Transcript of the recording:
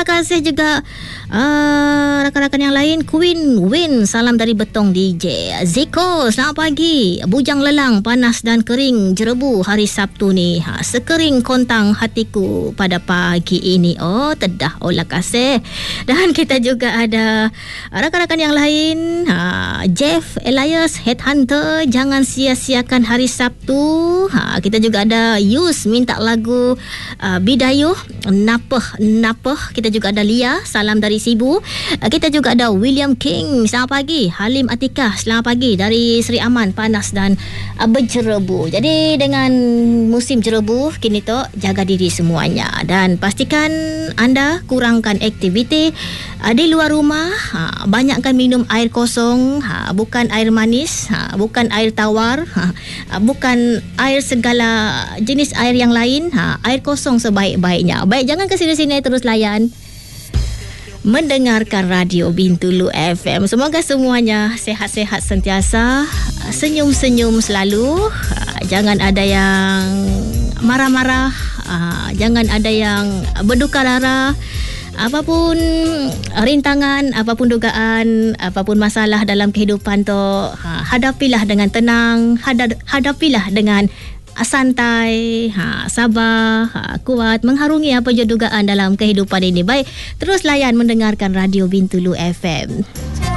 kasih juga rakan-rakan yang lain. Queen Win, salam dari Betong DJ. Ziko, selamat pagi. Bujang lelang, panas dan kering jerebu hari Sabtu ni. Sekering kontang hatiku pada pagi ini. Oh, tedah. Olah kasih. Dan kita juga ada rakan-rakan yang lain. Jeff Elias, Headhunter, jangan sia-siakan hari Sabtu. Kita juga ada Yus, minta lagu Bidayuh, Napeh. Kita juga ada Lia, salam dari Sibu. Kita juga ada William King, selamat pagi. Halim Atikah, selamat pagi dari Seri Aman, panas dan berjerebu. Jadi dengan musim jerebu kini tu, jaga diri semuanya dan pastikan anda kurangkan aktiviti di luar rumah. Banyakkan minum air kosong, bukan air manis, bukan air tawar, bukan air segala jenis air yang lain. Air kosong sebaik-baiknya. Baik, jangan ke sini-sini, terus layan mendengarkan Radio Bintulu FM. Semoga semuanya sehat-sehat sentiasa, senyum-senyum selalu. Jangan ada yang marah-marah, jangan ada yang berduka lara. Apapun rintangan, apapun dugaan, apapun masalah dalam kehidupan tu, hadapilah dengan tenang, hadapilah dengan santai, sabar, kuat, mengharungi apa je dugaan dalam kehidupan ini. Baik, terus layan mendengarkan Radio Bintulu FM.